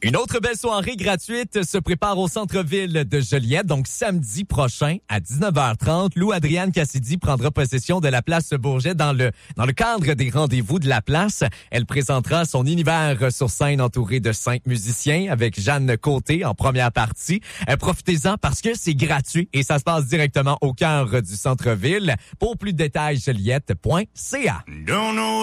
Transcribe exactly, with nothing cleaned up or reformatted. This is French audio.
Une autre belle soirée gratuite se prépare au centre-ville de Joliette. Donc, samedi prochain, à dix-neuf heures trente, Lou Adrienne Cassidy prendra possession de la place Bourget dans le, dans le cadre des rendez-vous de la place. Elle présentera son univers sur scène entouré de cinq musiciens avec Jeanne Côté en première partie. Euh, profitez-en parce que c'est gratuit et ça se passe directement au cœur du centre-ville. Pour plus de détails, joliette point c a.